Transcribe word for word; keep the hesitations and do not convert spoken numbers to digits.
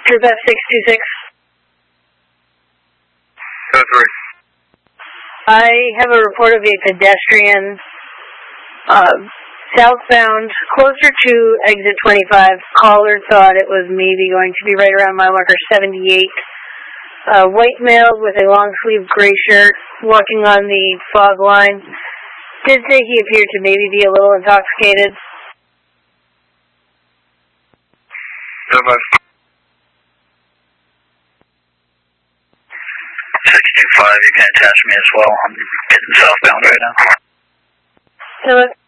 Group F six two six. Go three. I have a report of a pedestrian uh, southbound, closer to exit twenty-five. Caller thought it was maybe going to be right around mile marker seventy-eight. Uh, white male with a long-sleeved gray shirt walking on the fog line. Did say he appeared to maybe be a little intoxicated. Go five. six two five, you can attach me as well. I'm getting southbound right now. So